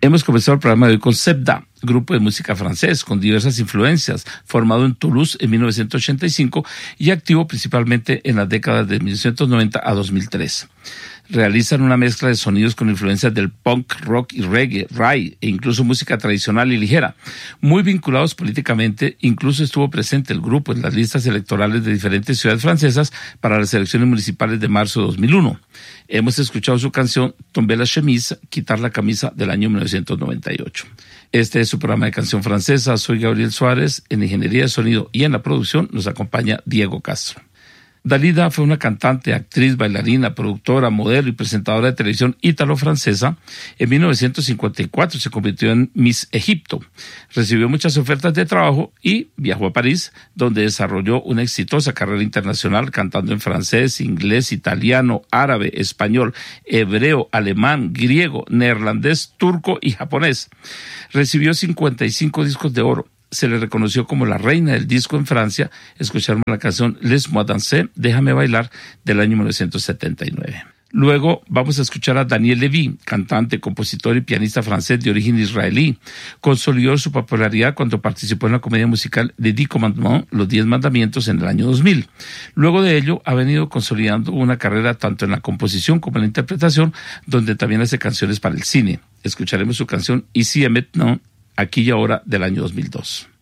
Hemos comenzado el programa de hoy con Sebda, grupo de música francés con diversas influencias, formado en Toulouse en 1985 y activo principalmente en las décadas de 1990 a 2003. Realizan una mezcla de sonidos con influencias del punk, rock y reggae, rai e incluso música tradicional y ligera. Muy vinculados políticamente, incluso estuvo presente el grupo en las listas electorales de diferentes ciudades francesas para las elecciones municipales de marzo de 2001. Hemos escuchado su canción Tomber la chemise, quitar la camisa, del año 1998. Este es su programa de canción francesa. Soy Gabriel Suárez. En ingeniería de sonido y en la producción nos acompaña Diego Castro. Dalida fue una cantante, actriz, bailarina, productora, modelo y presentadora de televisión ítalo-francesa. En 1954 se convirtió en Miss Egipto. Recibió muchas ofertas de trabajo y viajó a París, donde desarrolló una exitosa carrera internacional cantando en francés, inglés, italiano, árabe, español, hebreo, alemán, griego, neerlandés, turco y japonés. Recibió 55 discos de oro. Se le reconoció como la reina del disco en Francia. Escucharon la canción Laisse-moi danser, Déjame bailar, del año 1979. Luego vamos a escuchar a Daniel Levy, cantante, compositor y pianista francés de origen israelí. Consolidó su popularidad cuando participó en la comedia musical Les 10 Commandements, Los 10 Mandamientos, en el año 2000. Luego de ello ha venido consolidando una carrera tanto en la composición como en la interpretación, donde también hace canciones para el cine. Escucharemos su canción Ici et Maintenant, Aquí y Ahora, del año 2002.